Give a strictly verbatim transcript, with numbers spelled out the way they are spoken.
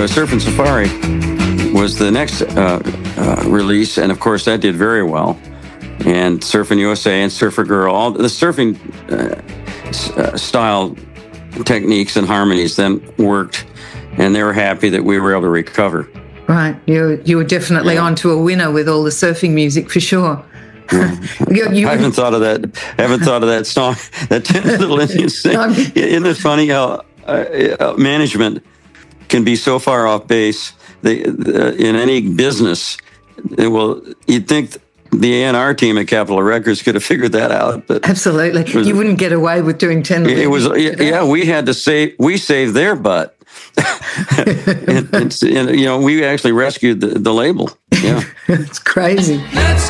uh, Surfin' Safari was the next uh, uh, release, and of course that did very well. And Surfin' U S A and Surfer Girl, all the surfing uh, uh, style techniques and harmonies then worked, and they were happy that we were able to recover. Right, you you were definitely yeah. onto a winner with all the surfing music for sure. you, you, I haven't thought of that. I haven't thought of that song, that Little Indian thing. No, Isn't it funny how uh, management can be so far off base? They, uh, in any business, it will. You'd think the A and R team at Capitol Records could have figured that out, but absolutely, was, you wouldn't get away with doing ten. It was yeah. We had to save. We saved their butt. and, and, and, you know, we actually rescued the, the label. Yeah, it's crazy. Let's